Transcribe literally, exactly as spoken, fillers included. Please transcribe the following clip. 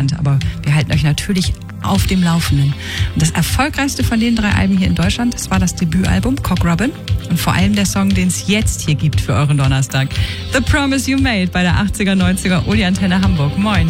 bekannt, aber wir halten euch natürlich auf dem Laufenden. Und das erfolgreichste von den drei Alben hier in Deutschland, das war das Debütalbum Cock Robin und vor allem der Song, den es jetzt hier gibt für euren Donnerstag. The Promise You Made bei der achtziger, neunziger Uli Antenne Hamburg. Moin.